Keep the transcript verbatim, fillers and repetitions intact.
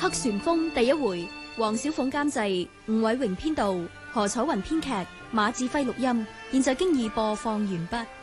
黑旋風第一回，黃小鳳監製，吳偉榮編導，何楚雲編劇，馬志輝錄音。現在經已播放完畢。